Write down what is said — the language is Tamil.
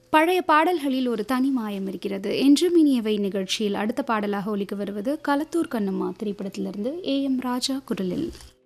பழைய பாடல்களில் ஒரு தனி மாயம் இருக்கிறது. என்றும் இனியவை நிகழ்ச்சியில் அடுத்த பாடலாக ஒலிக்க வருவது களத்தூர் கண்ணம்மா திரைப்படத்திலிருந்து AM ராஜா குரலில்.